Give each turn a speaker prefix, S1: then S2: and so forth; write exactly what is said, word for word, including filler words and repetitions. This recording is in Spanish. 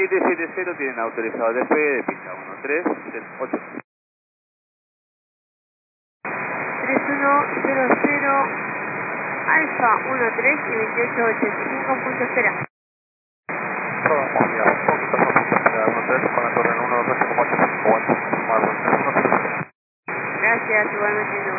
S1: siete siete cero tienen autorizado despegue de pista uno tres cero ocho.
S2: tres uno cero cero Alfa uno tres y veintiocho ochenta y cinco punto espera.
S3: Todo muy bien, un poquito más punto espera, uno tres con la torre en uno dos ocho como ocho, como ocho, más dos tres uno cero.
S2: Gracias, igualmente.